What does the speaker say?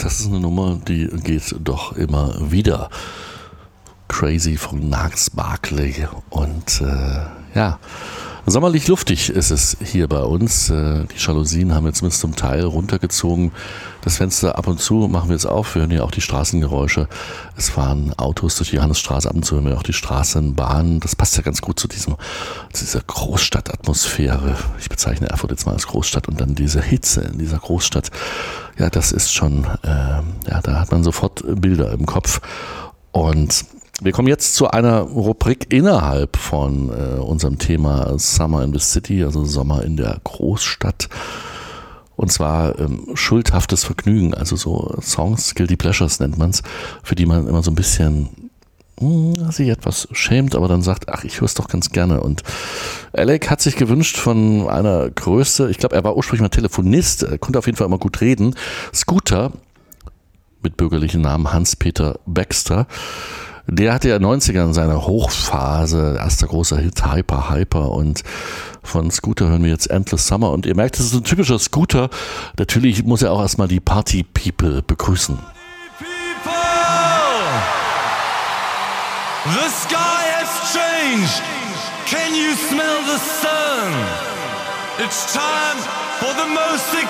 Das ist eine Nummer, die geht doch immer wieder. Crazy von Gnarls Barkley. Und ja, sommerlich luftig ist es hier bei uns. Die Jalousien haben wir zumindest zum Teil runtergezogen. Das Fenster ab und zu machen wir jetzt auf. Wir hören ja auch die Straßengeräusche. Es fahren Autos durch die Johannesstraße. Ab und zu hören wir auch die Straßenbahn. Das passt ja ganz gut zu dieser Großstadtatmosphäre. Ich bezeichne Erfurt jetzt mal als Großstadt und dann diese Hitze in dieser Großstadt. Ja, das ist schon, da hat man sofort Bilder im Kopf. Und wir kommen jetzt zu einer Rubrik innerhalb von unserem Thema Summer in the City, also Sommer in der Großstadt. Und zwar schuldhaftes Vergnügen, also so Songs, Guilty Pleasures nennt man es, für die man immer so ein bisschen sich etwas schämt, aber dann sagt, ach, ich höre es doch ganz gerne. Und Alec hat sich gewünscht von einer Größe, ich glaube, er war ursprünglich mal Telefonist, er konnte auf jeden Fall immer gut reden, Scooter, mit bürgerlichen Namen Hans-Peter Baxter. Der hatte ja 90ern seine Hochphase, erster großer Hit, Hyper. Und von Scooter hören wir jetzt Endless Summer. Und ihr merkt, das ist ein typischer Scooter. Natürlich muss er auch erstmal die Party-People begrüßen. People! The sky has changed. Can you smell the sun? It's time for the most